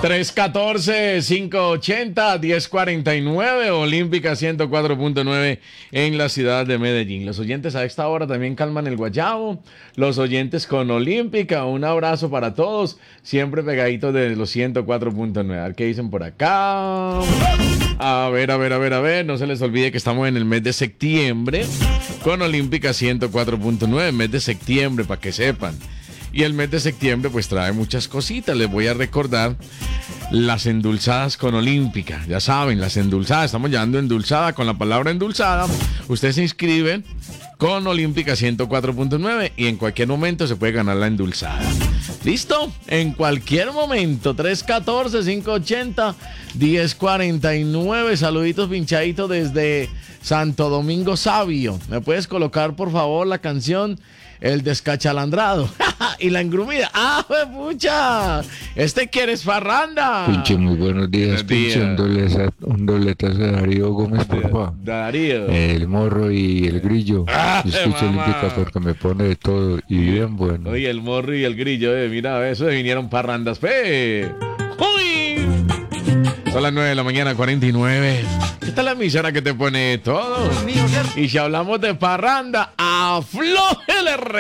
314-580-1049, Olímpica 104.9 en la ciudad de Medellín. Los oyentes a esta hora también calman el guayabo. Los oyentes con Olímpica, un abrazo para todos. Siempre pegaditos de los 104.9. A ver qué dicen por acá. A ver. No se les olvide que estamos en el mes de septiembre con Olímpica 104.9. Mes de septiembre, para que sepan. Y el mes de septiembre pues trae muchas cositas. Les voy a recordar las endulzadas con Olímpica. Ya saben, las endulzadas. Estamos llevando endulzada con la palabra endulzada. Usted se inscribe con Olímpica 104.9 y en cualquier momento se puede ganar la endulzada. ¿Listo? En cualquier momento. 314-580-1049. Saluditos pinchaditos desde Santo Domingo Sabio. ¿Me puedes colocar por favor la canción El Descachalandrado y la engrumida? ¡Ah, pucha! ¿Quieres farranda? Pinche, muy buenos días, pinche. Un doletazo de Darío Gómez, por favor. Darío. El morro y el grillo. ¡Ah, Yo escucho Olímpica porque me pone de todo y bien bueno. Oye, el morro y el grillo, mira, eso de vinieron parrandas, fe. ¡Uy! Son las 9 de la mañana, 49. Esta es la emisora que te pone todo. Y si hablamos de parranda, aflójele.